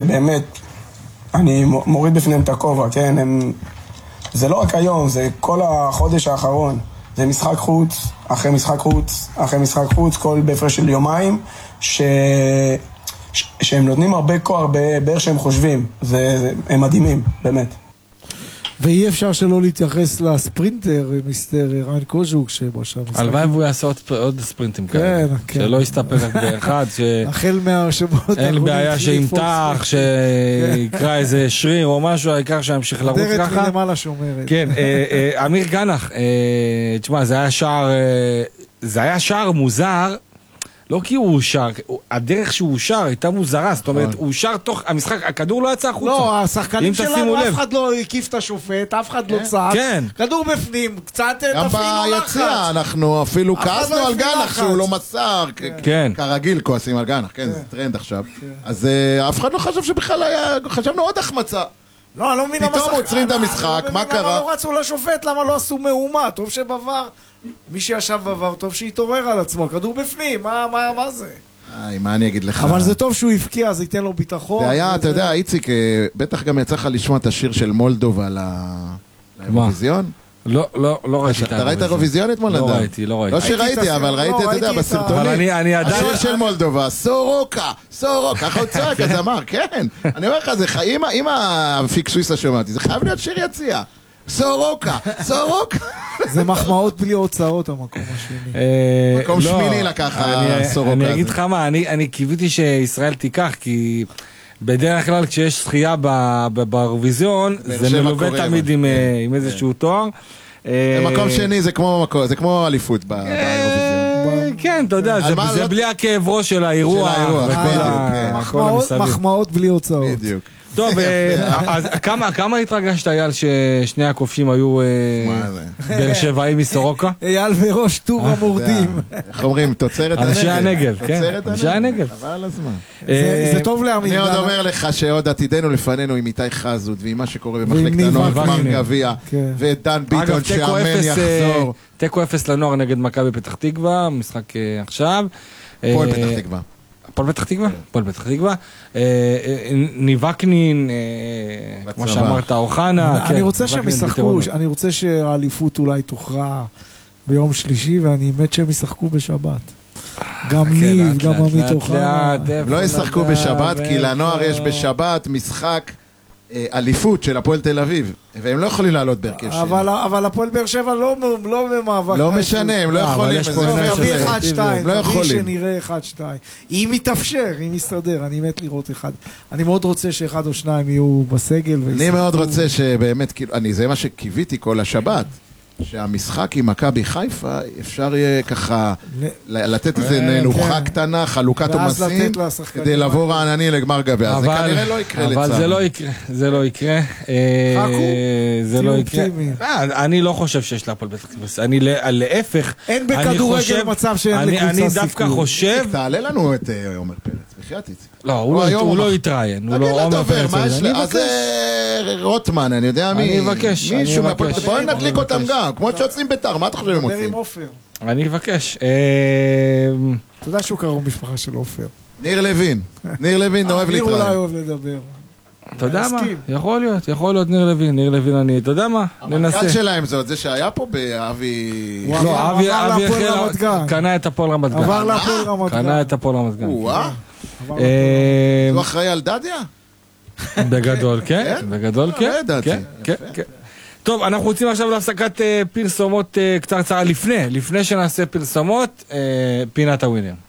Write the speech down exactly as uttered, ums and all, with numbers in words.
באמת, אני מוריד בפניהם את הכובע, כן? הם... זה לא רק היום, זה כל החודש האחרון. זה משחק חוץ, אחרי משחק חוץ, אחרי משחק חוץ, כל בהפרש של יומיים, ש... ש... שהם נותנים הרבה כוח באיך שהם חושבים. זה... זה... הם מדהימים, באמת. ואי אפשר שלא להתייחס לספרינטר, מיסטר רן קוז'וק, שבראשה משחק. הלוואי והוא יעשה עוד ספרינטים כאלה. כן, כן. שלא יסתפק רק באחד, ש... החל מהשבועות... אין בעיה שימתח, שיקרא איזה שריר או משהו, העיקר שימשיך לרוץ ככה. דרת מלמעלה שומרת. כן, אמיר גנח, תשמע, זה היה שער, זה היה שער מוזר, לא כי הוא שר, הדרך שהוא שר הייתה מוזרה, זאת אומרת, הוא שר תוך, המשחק, הכדור לא יצא החוצה. לא, השחקנים שלנו, אף אחד לא הקיף את השופט, אף אחד לא צעק. כן. כדור בפנים, קצת תפעילו לחץ. גם ביציאה, אנחנו אפילו כעסנו על גנח שהוא לא מסר. כן. כרגיל כועסים על גנח, כן, זה טרנד עכשיו. אז אף אחד לא חשב שבכלל היה, חשבנו עוד החמצה. לא, אני לא מבין למה... פתאום עוצרים את המשחק, מה קרה? למה לא רצו לשופט, למה לא עשו מהומה? טוב שבעבר, מי שישב בעבר, טוב שיתעורר על עצמו, כדור בפנים, מה, מה, מה זה? איי, מה אני אגיד לך? אבל זה טוב שהוא הפקיע, אז ייתן לו ביטחון. זה היה, אתה יודע, איציק, בטח גם יצא לך לשמוע את השיר של מולדוב על האירוויזיון? לא, לא, לא ראיתי את אתה ראית אירוויזיון אתמול? לא ראיתי, לא ראיתי. לא שראיתי, אבל ראיתי, אתה יודע, בסרטונים. השיר של מולדובה, סורוקה, סורוקה, ככה הוא צועק, אז אמר, כן. אני אומר לך, אם הפיקסויסה שומעתי, זה חייב להיות שיר יציאה. סורוקה, סורוקה. זה מחמאות בלי הוצאות המקום השני. מקום שמיני לקח הסורוקה. אני אגיד לך מה, אני קיוויתי שישראל תיקח, כי בדרך כלל כשיש זכייה באירוויזיון, זה מלווה תמיד עם איזשהו תואר. מקום שני זה כמו אליפות באירוויזיון. כן, אתה יודע, זה בלי הכאב ראש של האירוע. מחמאות בלי הוצאות. בדיוק. טוב, אז כמה התרגשת, אייל, ששני הכובשים היו באר שבעי מסורוקה? אייל וראש טור המורדים. איך אומרים, תוצרת הנגב. אנשי הנגב, כן. אנשי הנגב. אבל הזמן. זה טוב להעמיד. אני עוד אומר לך שעוד עתידנו לפנינו עם איתי חזות, ועם מה שקורה במחלקת הנוער, גמר גביע, ודן ביטון שהאמן יחזור. תיקו אפס לנוער נגד מכבי פתח תקווה, משחק עכשיו. פועל פתח תקווה. פועל פתח תקווה? פועל פתח תקווה. ניבקנין, כמו שאמרת, אוחנה. אני רוצה שהם ישחקו, אני רוצה שהאליפות אולי תוכרע ביום שלישי, ואני מת שהם ישחקו בשבת. גם ניב, גם עמית אוחנה. לא ישחקו בשבת, כי לנוער יש בשבת משחק אליפות של הפועל תל אביב, והם לא יכולים לעלות בהרכב שני. אבל הפועל באר שבע לא במאבק. לא משנה, הם לא יכולים. תביא אחד שתיים, תביא שנראה אחד שתיים. אם יתאפשר, אם יסתדר, אני מת לראות אחד. אני מאוד רוצה שאחד או שניים יהיו בסגל. אני מאוד רוצה שבאמת, זה מה שקיוויתי כל השבת. שהמשחק עם מכבי חיפה אפשר יהיה ככה לתת איזה נוחה קטנה, חלוקת עומסים, כדי לבוא רענני לגמר גביע. זה כנראה לא יקרה לצער. אבל זה לא יקרה, זה לא יקרה. זה לא יקרה. אני לא חושב שיש לה הפועל פתח תקווה. אני להפך. אין בכדורגל מצב שאין לקבוצה סיכוי. אני דווקא חושב... תעלה לנו את עומר פרץ, בחייאת איציק. לא, הוא לא יתראיין. אני לא דובר, מה יש לה? אז רוטמן, אני יודע מי... אני אבקש, אני אבקש. בואו נדליק אותם גם, כמו שיוצאים ביתר, מה אתה חושב הם מוצאים? אני אבקש. אתה יודע שהוא קרוב משפחה של אופר. ניר לוין, ניר לוין אוהב להתראה. ניר אולי אוהב לדבר. אתה יודע מה? יכול להיות, יכול להיות ניר לוין, ניר לוין אני, אתה יודע מה? ננסה. המנכ"ל שלהם זאת, זה שהיה פה באבי... לא, אבי החל, קנה את הפועל רמת גן. עבר להפועל רמת גן. קנה את הפועל רמת גן. וואה. הוא אחראי על דדיה? בגדול, כן. בגדול, כן. כן, כן. טוב, אנחנו רוצים עכשיו להפסקת פרסומות קצרצרה לפני, לפני שנעשה פרסומות, פינת הווינר.